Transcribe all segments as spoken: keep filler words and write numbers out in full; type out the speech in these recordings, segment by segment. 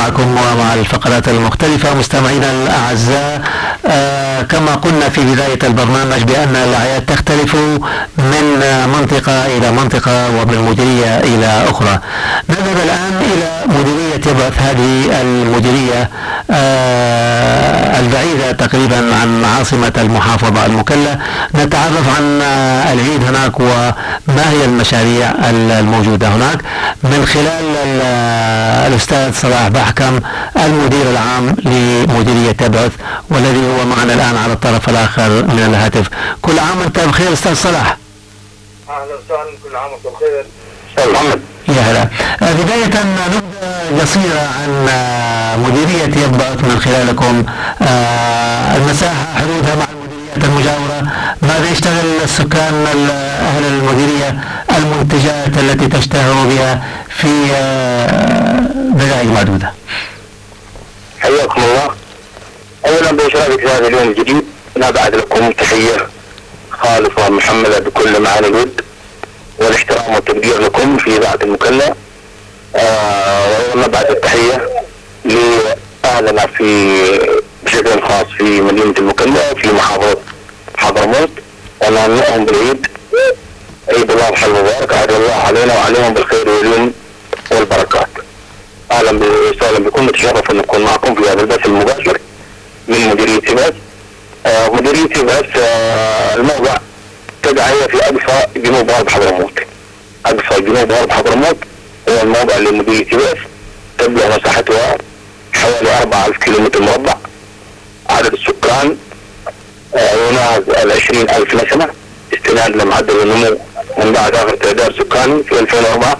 معكم ومع الفقرات المختلفة. مستمعينا الأعزاء، آه كما قلنا في بداية البرنامج بأن الأعياد تختلف من منطقة إلى منطقة ومن مديرية إلى أخرى. نذهب الآن إلى مديرية يبعث. هذه المديرية آه البعيدة تقريبا عن عاصمة المحافظة المكلا. نتعرف عن آه العيد هناك وما هي المشاريع الموجودة هناك من خلال الأستاذ صلاح بحكم المدير العام لمديرية يبعث، والذي هو معنا الآن على الطرف الآخر من الهاتف. كل عام وأنت بخير أستاذ صلاح. أهلا وسهلا، كل عام وأنت بخير أستاذ محمد. يا هلا. بداية نبدأ قصيرة عن مديرية يبعث من خلالكم. المساحة حدودها مع المديريات المجاورة، ماذا يشتغل السكان أهل المديرية، المنتجات التي تشتهر بها في دقائق معدودة. حياكم الله. أولا بإشراقة هذا اليوم الجديد نبعث لكم تحية خالصة محمدة بكل معاني الود والاحترام والتقدير لكم في إذاعة المكلا. آه ونبعث التحية لأهلنا في بشكل خاص في مدينة المكلا في محافظة حضرموت، ونهنئهم بالعيد، عيد الأضحى المبارك، عاد الله علينا وعليهم بالخير واليمن والبركات. أهلا وسهلا بكم، نتشرف أن نكون معكم في هذا البث المباشر من مديرية يبعث. آه مديرية يبعث آه الموضع تقع في أقصى جنوب غرب حضرموت. أقصى جنوب غرب حضرموت هو الموضع لمديرية يبعث. تبلغ مساحتها حوالي أربعة آلاف كيلومتر مربع. عدد السكان يناهز العشرين ألف نسمة، استناد لمعدل النمو من بعد آخر تعداد سكاني في ألفين وأربعة.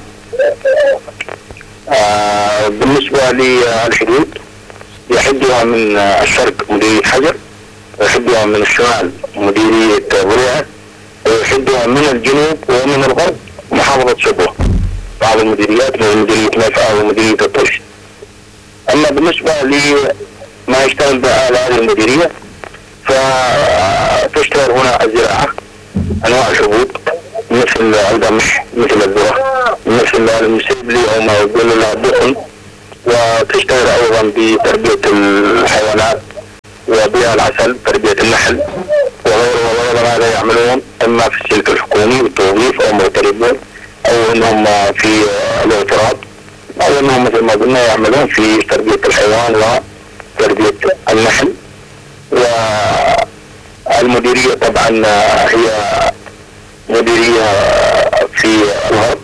آه بالنسبة للحدود، يحدها من الشرق مديرية حجر، ويحدها من الشمال مديرية ضريعة، ويحدها من الجنوب ومن الغرب محافظة شبوة، بعض المديريات من مديرية نافعة ومديرية الطرش. أما بالنسبة لما يشتغل بها هذه المديرية، فتشتغل هنا الزراعة، أنواع الحبوب مثل القمح، مثل الذرة، مثل المسيبلي أو ما يقول لها الدخن، وتشتغل أيضا بتربية الحيوانات وبيع العسل، تربية النحل وغيره وغيره. هذا يعملون إما في السلك الحكومي والتوظيف أو مغتربون، أو أنهم في الاغتراب، أو أنهم مثل ما قلنا يعملون في تربية الحيوان وتربية النحل. والمديرية طبعا هي مديرية في الغرب،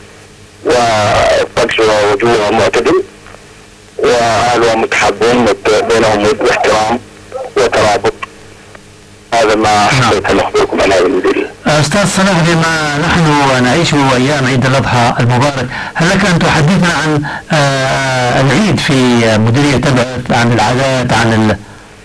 وطقسها وجوهها معتدل، وأهلها متحابون بينهم ود واحترام وترابط. هذا ما حبيت أن أخبركم عن هذه المديرية. أستاذ صلاح، بما نحن نعيش أيام عيد الأضحى المبارك، هل لك أن تحدثنا عن العيد في مديرية يبعث، عن العادات، عن ال...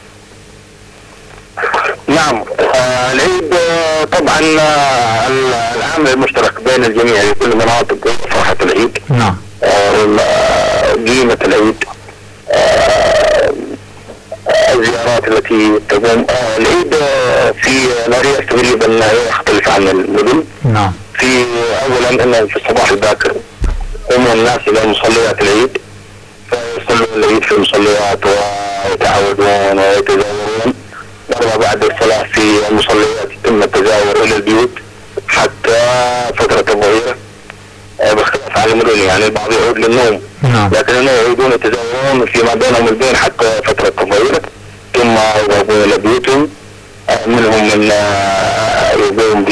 نعم. آه العيد آه طبعا آه العامل المشترك بين الجميع في كل مناطق فرحة العيد. نعم. آه قيمة العيد، آه الزيارات التي تقوم. آه العيد آه في نارية تقريبا يختلف عن المدن. نعم. في اولا انه في الصباح الباكر يقوم الناس الى مصليات العيد، فيصلون العيد في المصليات ويتعودون ويتزاورون. بعد الصلاة في المصليات يتم التزاور إلى البيوت حتى فترة الظهيرة، باختلاف عن المدن. يعني البعض يعود للنوم، لكن يعودون يتزاورون فيما بينهم البين حتى فترة الظهيرة، ثم يذهبون إلى بيوتهم. منهم من يقوم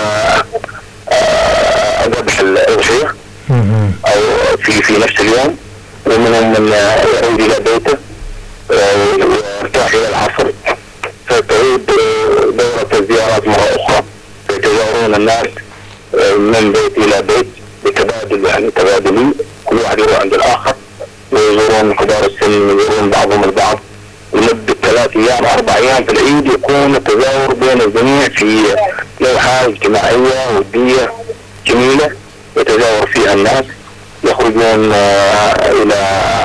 بذبح الأضحية أو في في نفس اليوم، ومنهم من يعود إلى بيته ويرتاح إلى العصر، فتعود دورة الزيارات مرة أخرى. يتزاورون الناس من بيت إلى بيت بتبادل، يعني تبادلي، كل واحد يروح عند الآخر، ويزورون كبار السن، يزورون بعضهم البعض لمدة ثلاث أيام أربع أيام. في العيد يكون التزاور بين الجميع في لوحة اجتماعية ودية جميلة يتزاور فيها الناس، يخرجون إلى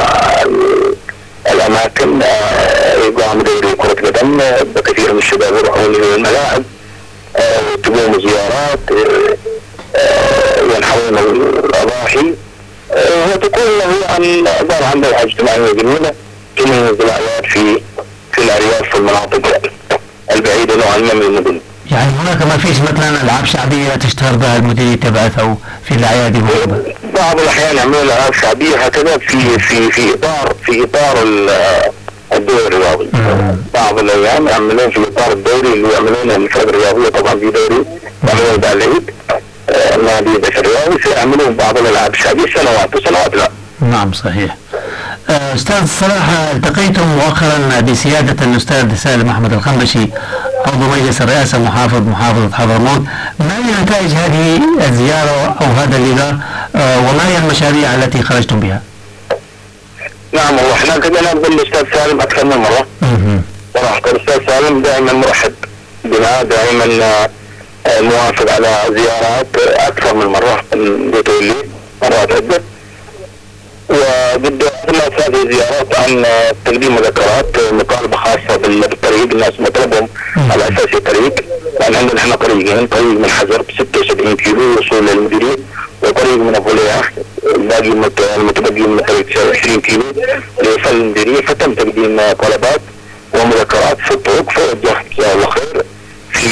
الأماكن، يقام دوري كرة قدم، بكثير من الشباب يروحون إلى الملاعب، تقوم زيارات، ينحرون الأضاحي. وتكون هي عن عبارة عن بيئة اجتماعية جميلة تميز الأعياد في في الأرياف في المناطق البعيدة نوعا ما من المدن. يعني هناك ما فيش مثلا ألعاب شعبية تشتهر بها المديرية تبعث أو في الأعياد المهمة؟ بعض الأحيان يعملون ألعاب شعبية هكذا في في في إطار في إطار الدوري الرياضي. بعض الأيام يعملون في إطار الدوري اللي يعملون الفرق الرياضية، طبعا في دوري يعملون بعد العيد النادي البشري الرياضي سيعملون بعض الألعاب الشعبية سنوات وسنوات لا. نعم صحيح. أستاذ صلاح، التقيتم مؤخرا بسيادة الأستاذ سالم أحمد الخنبشي عضو مجلس الرئاسة محافظ محافظة حضرموت. ما هي نتائج هذه الزيارة أو هذا اللقاء وما هي المشاريع التي خرجتم بها؟ نعم والله احنا كنا نقول الأستاذ سالم أكثر من مرة. صراحة الأستاذ سالم دائما مرحب بنا، دائما موافق على زيارات أكثر من مرة قلت لي مرات عدة، وقد أثناء هذه الزيارات عن تقديم مذكرات مطالبة خاصة بالطريق، الناس مطلبهم على أساس الطريق، لأن عندنا احنا طريقين، طريق من حجر ب ستة وسبعين كيلو وصول للمديرية، وطريق من أبو لياح الباقي المتبقي من طريق عشرين كيلو ليوصل للمديرية. فتم تقديم طلبات ومذكرات في الطرق، فوجه جزاه الله خير في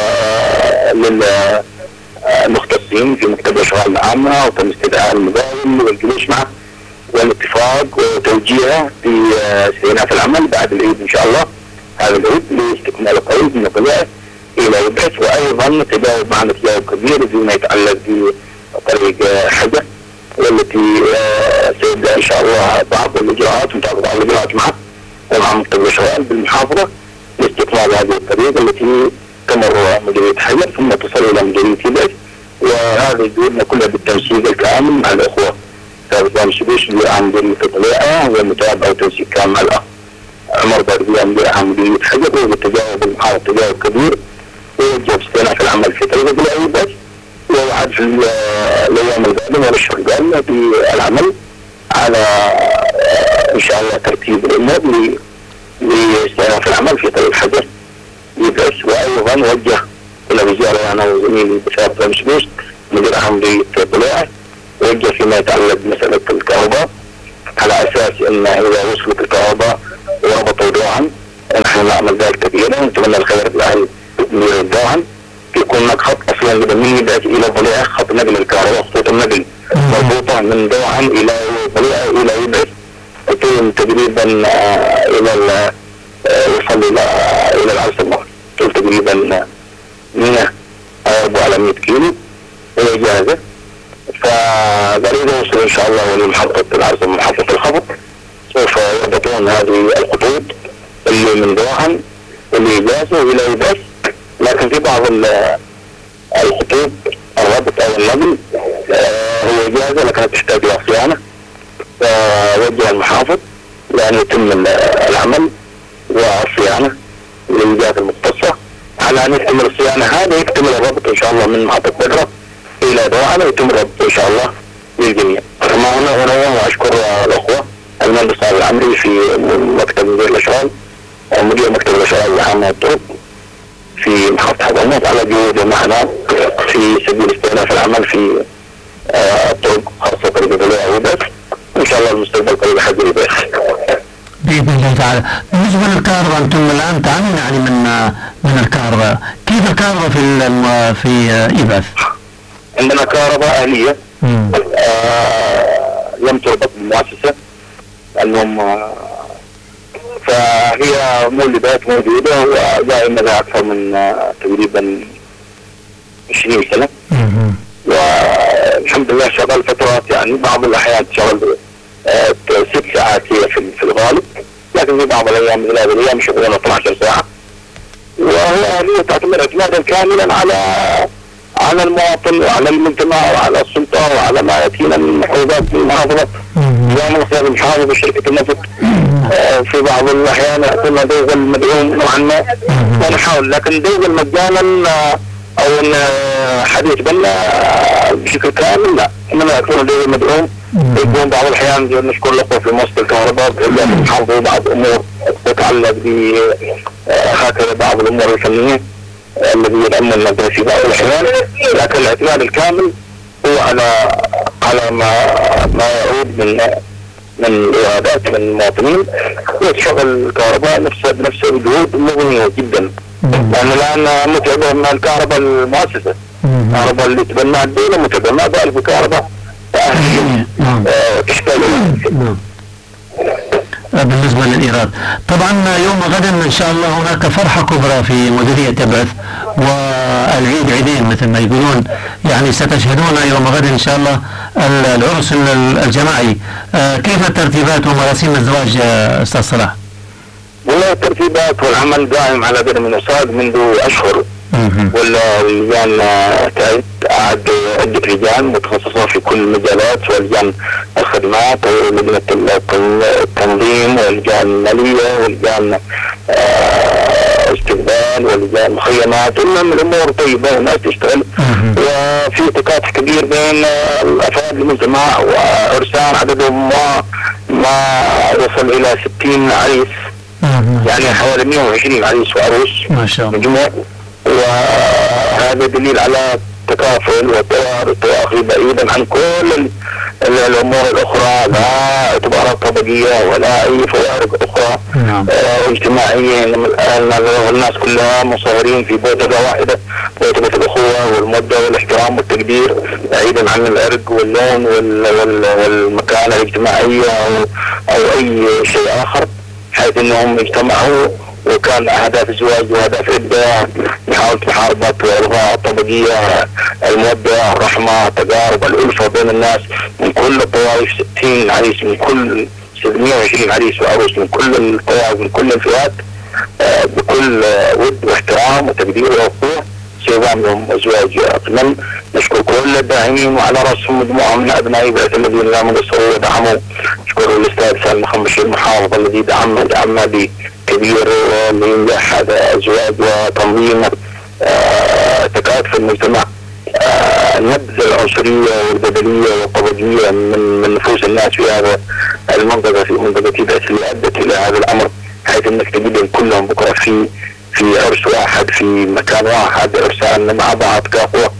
للمختصين في مكتب الأشغال العامة، وتم استدعاء المقاول والجلوس معه والاتفاق وتوجيهه في استئناف العمل بعد العيد ان شاء الله، هذا العيد لاستكمال الطريق من قلعه الى يبحث، وايضا تجاوب معنا تجاوب كبير فيما يتعلق بطريق حجه، والتي سيبدا ان شاء الله بعض الاجراءات متابعه بعض الاجراءات معه ومع مكتب الاشغال بالمحافظه لاستكمال هذه الطريق التي تمر مديريه حجر ثم تصل الى مديريه يبحث، وهذه جهودنا كلها بالتنسيق الكامل مع الاخوه كابتن شبيش اللي عن مديرية الطليعة والمتابعة وتنسيق كامل مع الأخ عمر برديان اللي عن مديرية حجر، وبالتجاوب المحاضر تجاوب كبير ويوجه باستئناف العمل في طريق العيد بس، ووعد في الأيام القادمة والأشهر القادمة بالعمل على إن شاء الله ترتيب الأمور لاستئناف العمل في طريق حجر يبعث. وأيضا وجه إلى وزارة أنا وزميلي بشار شبيش مدير عام مديرية الطليعة، وجه فيما يتعلق بمسألة الكهرباء على أساس أن إذا وصلت الكهرباء وربطوا دوعا، نحن نعمل ذلك كبيرا ونتمنى الخير لأهل مديرية دوعا، يكون هناك خط أصلا من يبعث إلى ضليعة، خط نقل الكهرباء، خطوط النقل مربوطة من دوعا إلى ضليعة إلى يبعث، تكون تقريبا إلى يصل إلى إلى العرس المغرب، تكون تقريبا مئة أو على مئة كيلو وهي جاهزة. فقريبا يوصل ان شاء الله ولمحطة العرض ومحطة الخفض، سوف يربطون هذه الخطوط اللي من دوحا واللي جاهزة الى يبس، لكن في بعض الخطوط الربط او النقل هي جاهزة لكنها تحتاج الى صيانة، فوجه المحافظ لان يتم العمل والصيانة للجهات المختصة على ان يكتمل الصيانة هذا، يكتمل الربط ان شاء الله من محطة بدرة الى دوحة ويتم ربطه ان شاء الله للجميع. كما هنا هنا واشكر الاخوه المهندس صالح العمري في مكتب مدير الاشغال او مدير مكتب الاشغال العام والطرق في محافظه حضرموت على جهوده معنا في سبيل استئناف العمل في الطرق خاصه طريق الضليع وبس، وان شاء الله المستقبل قريب حد يبقى باذن الله تعالى. بالنسبه للكهرباء انتم الان تعانون يعني من من الكهرباء، كيف الكهرباء في في إباث؟ عندنا كهرباء آلية آه لم تربط بالمؤسسة لأنهم آه فهي مولدات موجودة ودائما لها أكثر من آه تقريبا عشرين سنة، والحمد لله شغال فترات، يعني بعض الأحيان تشغل آه ست ساعات هي في الغالب، لكن في بعض الأيام من هذه الأيام شغلنا اثنتي عشرة ساعة، وهي آلية تعتمد اعتمادا كاملا على على المواطن وعلى المجتمع وعلى السلطة وعلى ما يأتينا من حوزات المحافظة. زي ما قلت المحافظة شركة النفط آه في بعض الأحيان يعطونا دوزل مدعوم نوعا ما ونحاول، لكن دوزل مجانا آه أو إن حديث بنا بشكل كامل لا، إنما يعطونا دوزل مدعوم. يكون بعض الأحيان نشكر الأخوة في مؤسسة الكهرباء المحافظة بعض أمور تتعلق ب هكذا بعض الأمور الفنية الذي يتأمل في بعض الأحيان، لكن الاعتماد الكامل هو على على ما ما يعود من من إيرادات من المواطنين وتشغل الكهرباء نفسها بنفس الجهود مغنية جدا. لأن الآن متعبة من الكهرباء المؤسسة، الكهرباء اللي تبناها الدولة متعبة، ما بالك بكهرباء تحتاج. بالنسبة للإيراد طبعا يوم غدا إن شاء الله هناك فرحة كبرى في مديرية تبعث، والعيد عيدين مثل ما يقولون، يعني ستشهدون يوم غدا إن شاء الله العرس الجماعي. كيف الترتيبات ومراسيم الزواج أستاذ صلاح؟ والله الترتيبات والعمل قائم على قدم وساق منذ أشهر، واللجان أعد عدة لجان متخصصة في كل المجالات، ولجان الخدمات ولجنة التنظيم ولجان المالية ولجان استقبال ولجان مخيمات، المهم الأمور طيبة والناس تشتغل، وفي تكاتف كبير بين الأفراد المجتمع وعرسان عددهم ما ما يصل إلى ستين عريس، يعني حوالي مئة وعشرين عريس وعروس ما شاء الله مجموع، وهذا دليل على التكافل والتواخي بعيدا عن كل الامور الاخرى، لا اعتبارات طبقيه ولا اي فوارق اخرى نعم. اه اجتماعيه. الناس كلها مصورين في بوتقه واحده، بوتقه الاخوه والموده والاحترام والتقدير بعيدا عن العرق واللون والمكانه الاجتماعيه او او اي شيء اخر، حيث انهم اجتمعوا وكان أهداف الزواج وأهداف عدة محاولة محاربة والغاء الطبقية، المودة، الرحمة، التقارب، الألفة بين الناس من كل الطوائف، ستين عريس من كل مئة وعشرين عريس وعروس من كل الطوائف من كل الفئات، بكل ود واحترام وتقدير ووقوع سيقام لهم زواج أقنن. نشكر كل الداعمين وعلى رأسهم مجموعة من أبناء بعث الذين لا مقصروا ودعموا. نشكر الأستاذ سالم خمشي المحافظ الذي دعمنا دعمنا بكبير لإنجاح هذا الزواج وتنظيم آه تكاتف المجتمع، آه نبذ العنصرية والبدلية والطبقية من من نفوس الناس في هذا المنطقة في منطقة بعث اللي أدت إلى هذا الأمر، حيث أنك تجدهم كلهم بكرة في في عرس واحد في مكان واحد، عرسان مع بعض كأخوة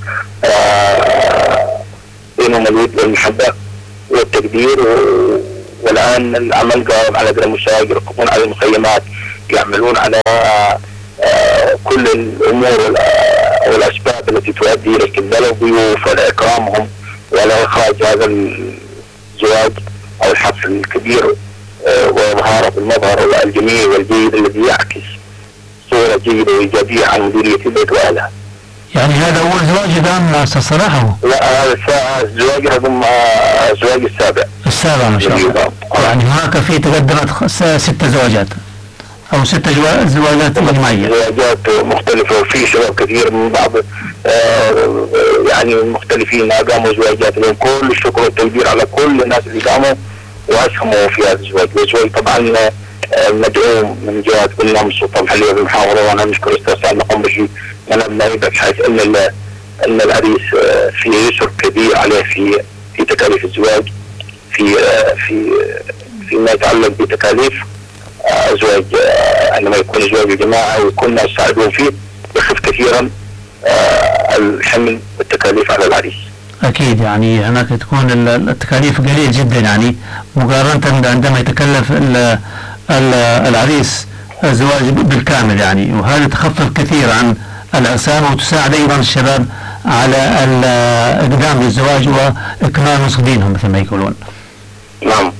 بينهم الود والمحبة والتقدير. والآن العمل قائم على قدم وساق، يركبون على المخيمات، يعملون على كل الأمور والأسباب التي تؤدي إلى استقبال الضيوف وإكرامهم وعلى إخراج هذا الزواج أو الحفل الكبير وإظهاره بالمظهر الجميل والجيد الذي يعكس صورة جيدة وإيجابية عن مديرية البيت وأهلها. يعني هذا أول زواج الآن أستاذ صلاح؟ لا، هذا الزواج هذا الزواج السابع. السابع ما شاء الله. يعني هناك في تقدمت ست زواجات أو ست زواجات إجماعية. زواجات مختلفة، وفي شباب كثير من بعض آه يعني المختلفين قاموا زواجات لهم. كل الشكر والتقدير على كل الناس اللي قاموا وأسهموا في هذا الزواج. الزواج طبعا مدعوم من جهة قلنا من السلطة المحلية بالمحافظة، وأنا نشكر الأستاذ سالم قنبشي من أبنائي، بحيث أن أن العريس في يسر كبير عليه في في تكاليف الزواج، في في فيما يتعلق بتكاليف الزواج. عندما يكون الزواج جماعي ويكون الناس يساعدون فيه يخف كثيرا الحمل والتكاليف على العريس. أكيد، يعني هناك تكون التكاليف قليل جدا يعني مقارنة عندما يتكلف العريس الزواج بالكامل يعني، وهذا تخفف كثير عن العرسان وتساعد أيضا الشباب على الإقدام للزواج وإكمال نصف دينهم مثل ما يقولون. نعم.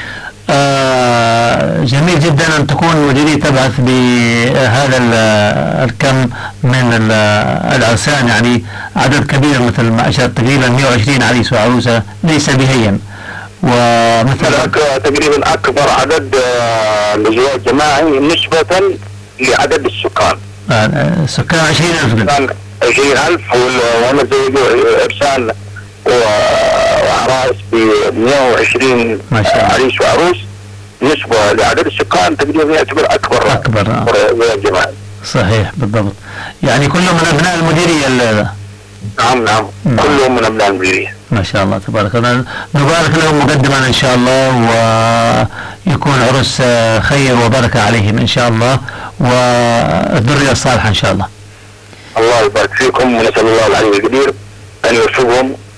آه جميل جدا أن تكون مديرية تبعث بهذا الكم من العرسان، يعني عدد كبير مثل ما أشرت تقريبا مئة وعشرين عريس وعروسة ليس بهين، ومثل تقريبا أكبر عدد لزواج جماعي نسبة لعدد السكان. السكان عشرين ألف عشرين ألف وأنا زوجوا عرسان وعرائس ب مئة وعشرين عريس وعروس، نسبة لعدد السكان تقريبا يعتبر أكبر أكبر زواج جماعي. صحيح بالضبط، يعني كلهم من أبناء المديرية. نعم نعم كلهم من أبناء المديرية. ما شاء الله تبارك الله، نبارك لهم مقدما إن شاء الله، ويكون عرس خير وبركة عليهم إن شاء الله، والذرية الصالحة إن شاء الله. الله يبارك فيكم، ونسأل الله العلي القدير أن يوفقهم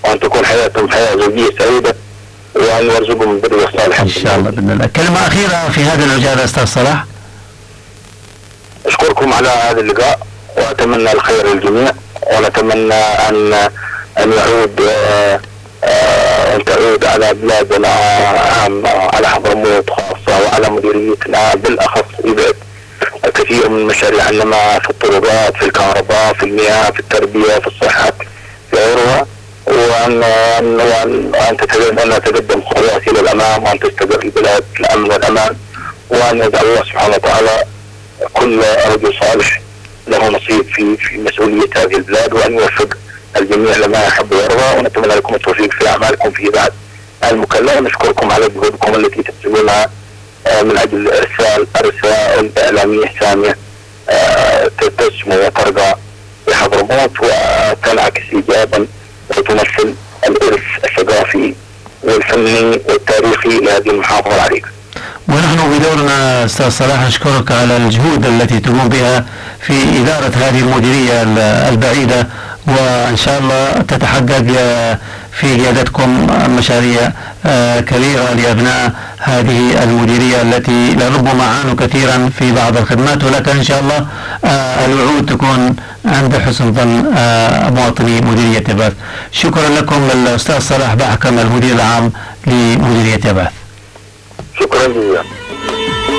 وأن تكون حياتهم حياة زوجية سعيدة، وأن يرزقهم بالذرية الصالحة إن شاء الله بإذن الله. كلمة أخيرة في هذا المجال أستاذ صلاح. أشكركم على هذا اللقاء، وأتمنى الخير للجميع، ونتمنى أن أن يعود أن تعود على بلادنا عامة، على حضرموت خاصة، وعلى مديريتنا بالأخص يبعد الكثير من مشاريع النماء في الطرقات، في الكهرباء، في المياه، في التربية، في الصحة، في غيرها، وأن أن تتقدم خطوات إلى الأمام، وأن تستقر البلاد الأمن والأمان، وأن يجعل الله سبحانه وتعالى كل رجل صالح له نصيب في في مسؤولية هذه البلاد، وأن يوفق الجميع لما يحب ويرضى. ونتمنى لكم التوفيق في أعمالكم في بعد المكلف. نشكركم على جهودكم التي تبذلونها من أجل إرسال رسائل إعلامية سامية تسمو وترقى بحضرموت، وتنعكس إيجابا وتمثل الإرث الثقافي والفني والتاريخي لهذه المحافظة العريقة. ونحن بدورنا أستاذ صلاح نشكرك على الجهود التي تقوم بها في إدارة هذه المديرية البعيدة، وإن شاء الله تتحقق في قيادتكم مشاريع كبيرة لأبناء هذه المديرية التي لربما عانوا كثيرا في بعض الخدمات، ولكن إن شاء الله الوعود تكون عند حسن ظن مواطني مديرية يباث. شكرا لكم الأستاذ صلاح بحكم المدير العام لمديرية يباث. شكرا جزيلا.